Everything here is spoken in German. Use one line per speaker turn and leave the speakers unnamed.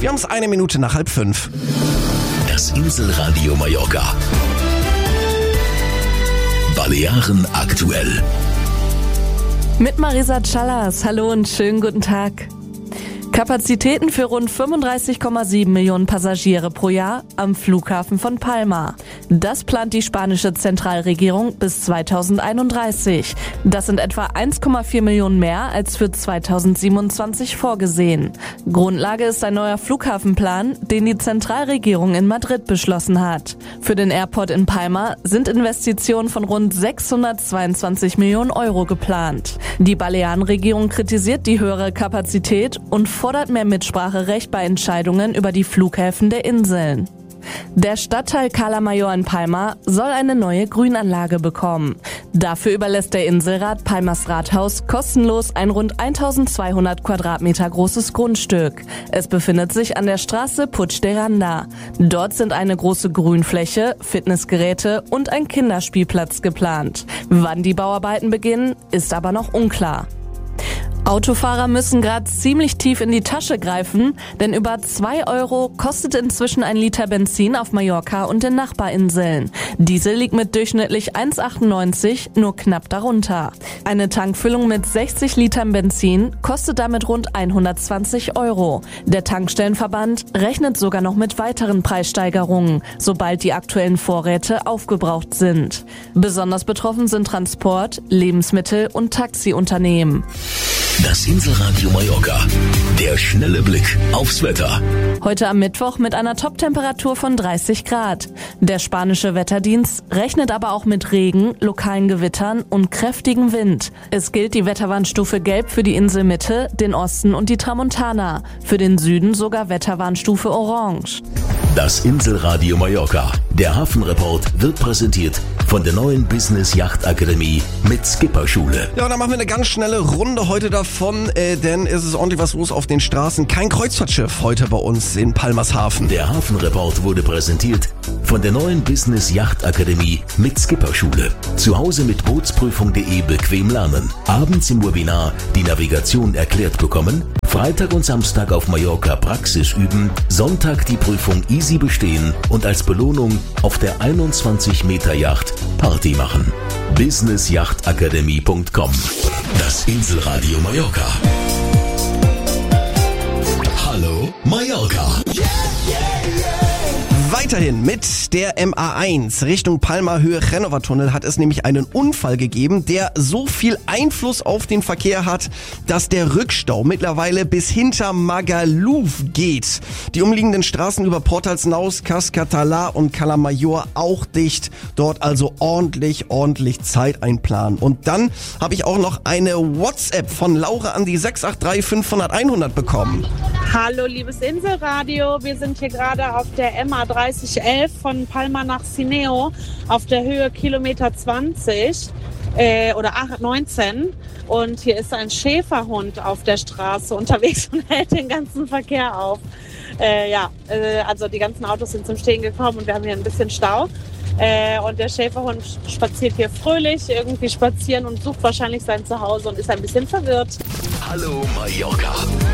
Wir haben es 1 Minute nach 4:30.
Das Inselradio Mallorca. Balearen aktuell.
Mit Marisa Callas. Hallo und schönen guten Tag. Kapazitäten für rund 35,7 Millionen Passagiere pro Jahr am Flughafen von Palma. Das plant die spanische Zentralregierung bis 2031. Das sind etwa 1,4 Millionen mehr als für 2027 vorgesehen. Grundlage ist ein neuer Flughafenplan, den die Zentralregierung in Madrid beschlossen hat. Für den Airport in Palma sind Investitionen von rund 622 Millionen Euro geplant. Die Balearenregierung kritisiert die höhere Kapazität und fordert mehr Mitspracherecht bei Entscheidungen über die Flughäfen der Inseln. Der Stadtteil Cala Mayor in Palma soll eine neue Grünanlage bekommen. Dafür überlässt der Inselrat Palmas Rathaus kostenlos ein rund 1200 Quadratmeter großes Grundstück. Es befindet sich an der Straße Puig de Randa. Dort sind eine große Grünfläche, Fitnessgeräte und ein Kinderspielplatz geplant. Wann die Bauarbeiten beginnen, ist aber noch unklar. Autofahrer müssen gerade ziemlich tief in die Tasche greifen, denn über 2 Euro kostet inzwischen ein Liter Benzin auf Mallorca und den Nachbarinseln. Diesel liegt mit durchschnittlich 1,98 nur knapp darunter. Eine Tankfüllung mit 60 Litern Benzin kostet damit rund 120 Euro. Der Tankstellenverband rechnet sogar noch mit weiteren Preissteigerungen, sobald die aktuellen Vorräte aufgebraucht sind. Besonders betroffen sind Transport, Lebensmittel und Taxiunternehmen.
Das Inselradio Mallorca. Der schnelle Blick aufs Wetter.
Heute am Mittwoch mit einer Toptemperatur von 30 Grad. Der spanische Wetterdienst rechnet aber auch mit Regen, lokalen Gewittern und kräftigem Wind. Es gilt die Wetterwarnstufe Gelb für die Inselmitte, den Osten und die Tramontana. Für den Süden sogar Wetterwarnstufe Orange.
Das Inselradio Mallorca. Der Hafenreport wird präsentiert von der neuen Business Yacht Akademie mit Skipperschule.
Ja, und dann machen wir eine ganz schnelle Runde heute davon, denn es ist ordentlich was los auf den Straßen. Kein Kreuzfahrtschiff heute bei uns in Palmas Hafen.
Der Hafenreport wurde präsentiert von der neuen Business Yacht Akademie mit Skipperschule. Zu Hause mit Bootsprüfung.de bequem lernen. Abends im Webinar die Navigation erklärt bekommen. Freitag und Samstag auf Mallorca Praxis üben. Sonntag die Prüfung easy bestehen und als Belohnung auf der 21 Meter Yacht Party machen. businessjachtakademie.com. Das Inselradio Mallorca. Hallo Mallorca.
Weiterhin mit der MA1 Richtung Palma Höhe Genova-Tunnel hat es nämlich einen Unfall gegeben, der so viel Einfluss auf den Verkehr hat, dass der Rückstau mittlerweile bis hinter Magaluf geht. Die umliegenden Straßen über Portals Naus, Cas Català und Cala Mayor auch dicht. Dort also ordentlich Zeit einplanen. Und dann habe ich auch noch eine WhatsApp von Laura an die 683 500 100 bekommen.
Hallo liebes Inselradio, wir sind hier gerade auf der MA3011 von Palma nach Sineo auf der Höhe Kilometer 20 oder 19 und hier ist ein Schäferhund auf der Straße unterwegs und hält den ganzen Verkehr auf. Also die ganzen Autos sind zum Stehen gekommen und wir haben hier ein bisschen Stau. Und der Schäferhund spaziert hier fröhlich irgendwie spazieren und sucht wahrscheinlich sein Zuhause und ist ein bisschen verwirrt.
Hallo Mallorca.